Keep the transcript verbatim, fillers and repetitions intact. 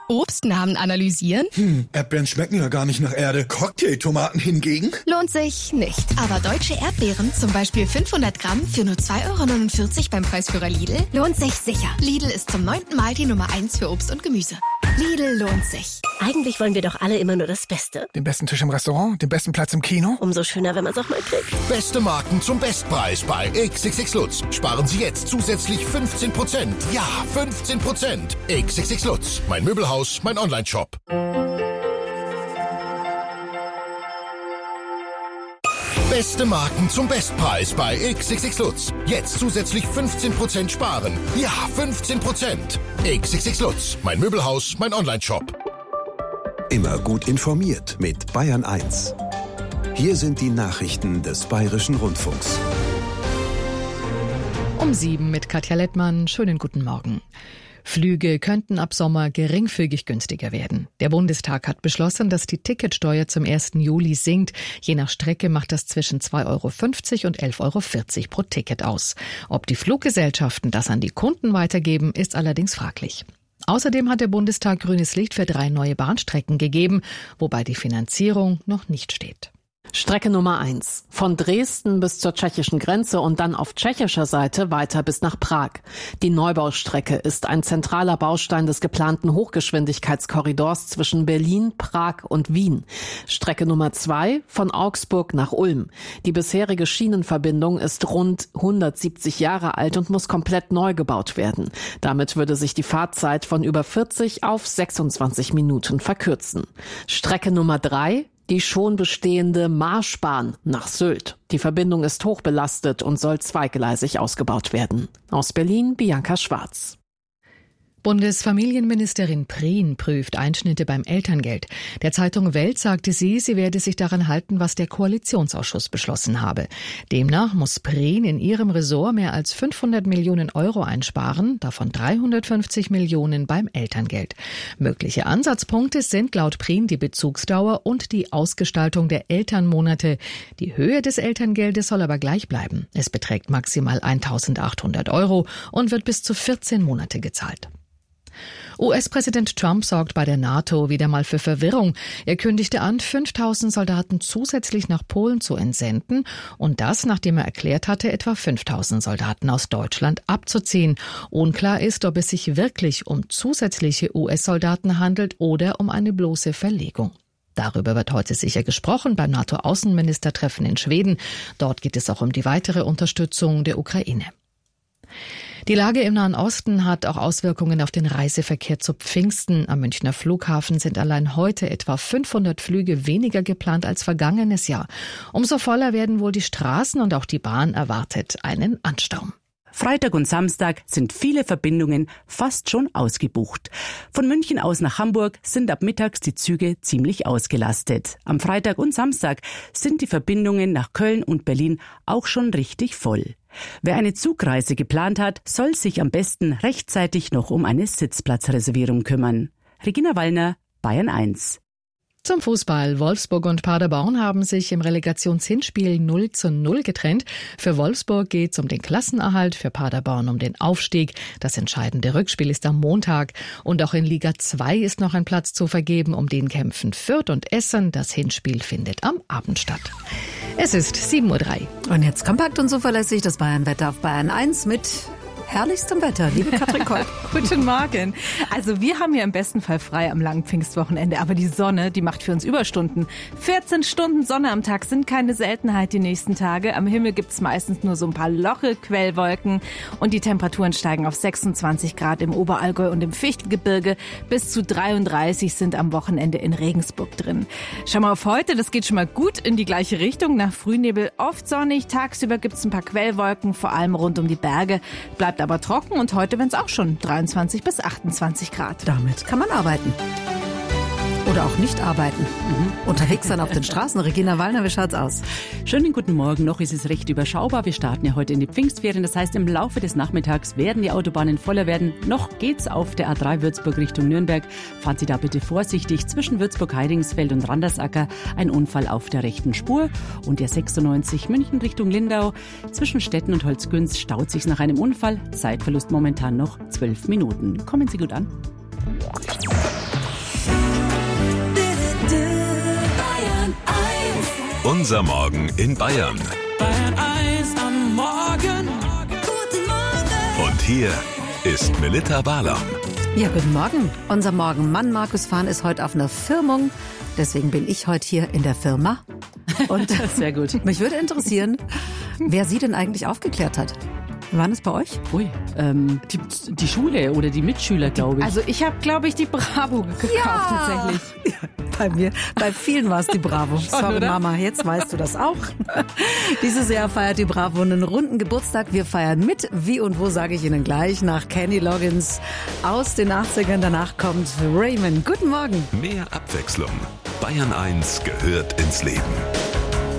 Obstnamen analysieren? Hm, Erdbeeren schmecken ja gar nicht nach Erde. Cocktailtomaten hingegen? Lohnt sich nicht. Aber deutsche Erdbeeren, zum Beispiel fünfhundert Gramm für nur zwei Euro neunundvierzig beim Preisführer Lidl, lohnt sich sicher. Lidl ist zum neunten Mal die Nummer eins für Obst und Gemüse. Lidl lohnt sich. Eigentlich wollen wir doch alle immer nur das Beste. Den besten Tisch im Restaurant, den besten Platz im Kino. Umso schöner, wenn man es auch mal kriegt. Beste Marken zum Bestpreis bei X X X Lutz. Sparen Sie jetzt zusätzlich fünfzehn Prozent. Ja, fünfzehn Prozent. X X X Lutz. Mein Möbelhaus, mein Online-Shop. Beste Marken zum Bestpreis bei X X X Lutz. Jetzt zusätzlich fünfzehn Prozent sparen. Ja, fünfzehn Prozent. X X X Lutz. Mein Möbelhaus, mein Online-Shop. Immer gut informiert mit Bayern eins. Hier sind die Nachrichten des Bayerischen Rundfunks. Um sieben mit Katja Lettmann. Schönen guten Morgen. Flüge könnten ab Sommer geringfügig günstiger werden. Der Bundestag hat beschlossen, dass die Ticketsteuer zum ersten Juli sinkt. Je nach Strecke macht das zwischen zwei Euro fünfzig und elf Euro vierzig pro Ticket aus. Ob die Fluggesellschaften das an die Kunden weitergeben, ist allerdings fraglich. Außerdem hat der Bundestag grünes Licht für drei neue Bahnstrecken gegeben, wobei die Finanzierung noch nicht steht. Strecke Nummer eins. Von Dresden bis zur tschechischen Grenze und dann auf tschechischer Seite weiter bis nach Prag. Die Neubaustrecke ist ein zentraler Baustein des geplanten Hochgeschwindigkeitskorridors zwischen Berlin, Prag und Wien. Strecke Nummer zwei. Von Augsburg nach Ulm. Die bisherige Schienenverbindung ist rund hundertsiebzig Jahre alt und muss komplett neu gebaut werden. Damit würde sich die Fahrzeit von über vierzig auf sechsundzwanzig Minuten verkürzen. Strecke Nummer drei. Die schon bestehende Marschbahn nach Sylt. Die Verbindung ist hochbelastet und soll zweigleisig ausgebaut werden. Aus Berlin, Bianca Schwarz. Bundesfamilienministerin Prien prüft Einschnitte beim Elterngeld. Der Zeitung Welt sagte sie, sie werde sich daran halten, was der Koalitionsausschuss beschlossen habe. Demnach muss Prien in ihrem Ressort mehr als fünfhundert Millionen Euro einsparen, davon dreihundertfünfzig Millionen beim Elterngeld. Mögliche Ansatzpunkte sind laut Prien die Bezugsdauer und die Ausgestaltung der Elternmonate. Die Höhe des Elterngeldes soll aber gleich bleiben. Es beträgt maximal eintausendachthundert Euro und wird bis zu vierzehn Monate gezahlt. U S-Präsident Trump sorgt bei der NATO wieder mal für Verwirrung. Er kündigte an, fünftausend Soldaten zusätzlich nach Polen zu entsenden und das, nachdem er erklärt hatte, etwa fünftausend Soldaten aus Deutschland abzuziehen. Unklar ist, ob es sich wirklich um zusätzliche U S-Soldaten handelt oder um eine bloße Verlegung. Darüber wird heute sicher gesprochen beim NATO-Außenministertreffen in Schweden. Dort geht es auch um die weitere Unterstützung der Ukraine. Die Lage im Nahen Osten hat auch Auswirkungen auf den Reiseverkehr zu Pfingsten. Am Münchner Flughafen sind allein heute etwa fünfhundert Flüge weniger geplant als vergangenes Jahr. Umso voller werden wohl die Straßen und auch die Bahn erwartet einen Anstau. Freitag und Samstag sind viele Verbindungen fast schon ausgebucht. Von München aus nach Hamburg sind ab mittags die Züge ziemlich ausgelastet. Am Freitag und Samstag sind die Verbindungen nach Köln und Berlin auch schon richtig voll. Wer eine Zugreise geplant hat, soll sich am besten rechtzeitig noch um eine Sitzplatzreservierung kümmern. Regina Wallner, Bayern eins. Zum Fußball. Wolfsburg und Paderborn haben sich im Relegationshinspiel null zu null getrennt. Für Wolfsburg geht es um den Klassenerhalt, für Paderborn um den Aufstieg. Das entscheidende Rückspiel ist am Montag. Und auch in Liga zwei ist noch ein Platz zu vergeben. Um den kämpfen Fürth und Essen. Das Hinspiel findet am Abend statt. Es ist sieben Uhr drei. Und jetzt kompakt und zuverlässig das Bayern-Wetter auf Bayern eins mit herrlichstem Wetter, liebe Katrin Kolb. Guten Morgen. Also wir haben ja im besten Fall frei am langen Pfingstwochenende, aber die Sonne, die macht für uns Überstunden. vierzehn Stunden Sonne am Tag sind keine Seltenheit die nächsten Tage. Am Himmel gibt's meistens nur so ein paar loche Quellwolken und die Temperaturen steigen auf sechsundzwanzig Grad im Oberallgäu und im Fichtelgebirge. Bis zu dreiunddreißig sind am Wochenende in Regensburg drin. Schau mal auf heute, das geht schon mal gut in die gleiche Richtung. Nach Frühnebel oft sonnig, tagsüber gibt's ein paar Quellwolken, vor allem rund um die Berge. Bleibt aber trocken und heute werden es auch schon dreiundzwanzig bis achtundzwanzig Grad. Damit kann man arbeiten. Oder auch nicht arbeiten. Mhm. Unterwegs sein auf den Straßen. Regina Wallner, wie schaut's aus? Schönen guten Morgen. Noch ist es recht überschaubar. Wir starten ja heute in die Pfingstferien. Das heißt, im Laufe des Nachmittags werden die Autobahnen voller werden. Noch geht's auf der A drei Würzburg Richtung Nürnberg. Fahren Sie da bitte vorsichtig. Zwischen Würzburg-Heidingsfeld und Randersacker ein Unfall auf der rechten Spur. Und der sechsundneunzig München Richtung Lindau. Zwischen Stetten und Holzgünz staut sich nach einem Unfall. Zeitverlust momentan noch zwölf Minuten. Kommen Sie gut an. Unser Morgen in Bayern. Bayern eins am Morgen. Guten Morgen. Und hier ist Melitta Barlaam. Ja, guten Morgen. Unser Morgenmann Markus Fahn ist heute auf einer Firmung. Deswegen bin ich heute hier in der Firma. Und sehr gut. Mich würde interessieren, wer Sie denn eigentlich aufgeklärt hat. Waren es bei euch? Ui, ähm, die, die Schule oder die Mitschüler, glaube ich. Also ich habe, glaube ich, die Bravo gekauft ja. tatsächlich. Ja, bei mir, bei vielen war es die Bravo. Schon, Sorry oder? Mama, jetzt weißt du das auch. Dieses Jahr feiert die Bravo einen runden Geburtstag. Wir feiern mit. Wie und wo, sage ich Ihnen gleich. Nach Kenny Loggins aus den achtzigern. Danach kommt Raymond. Guten Morgen. Mehr Abwechslung. Bayern eins gehört ins Leben.